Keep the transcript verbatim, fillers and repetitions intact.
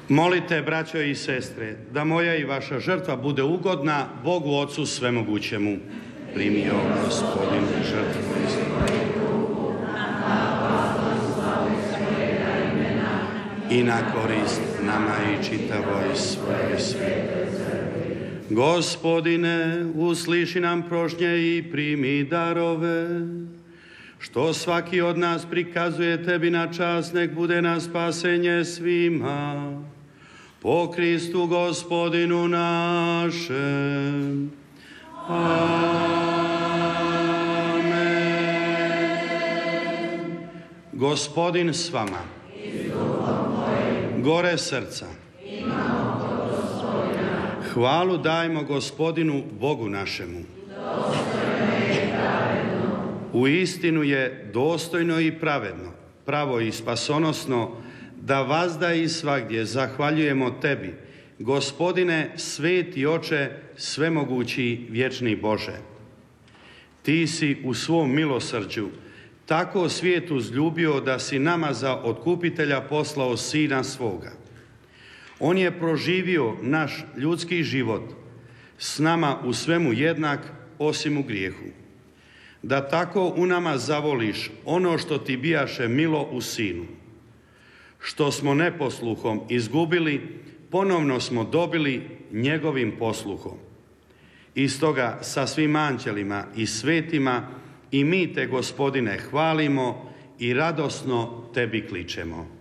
Molite, braćo i sestre, da moja i vaša žrtva bude ugodna Bogu Ocu Svemogućemu. Primio Gospodin žrtvu iz i na korist nama i čitavoj svojoj svijeti. Gospodine, usliši nam prošnje i primi darove. Što svaki od nas prikazuje tebi na čast, nek bude na spasenje svima. Po Kristu Gospodinu našem. Amen. Gospodin s vama. Gore srca. Hvalu dajmo Gospodinu Bogu našemu. U istinu je dostojno i pravedno, pravo i spasonosno, da vazda i svagdje zahvaljujemo tebi, Gospodine, sveti oče, svemogući vječni Bože. Ti si u svom milosrđu tako svijet uzljubio da si nama za otkupitelja poslao sina svoga. On je proživio naš ljudski život, s nama u svemu jednak, osim u grijehu. Da tako u nama zavoliš ono što ti bijaše milo u sinu. Što smo neposluhom izgubili, ponovno smo dobili njegovim posluhom. I stoga sa svim anđelima i svetima i mi te, Gospodine, hvalimo i radosno tebi kličemo.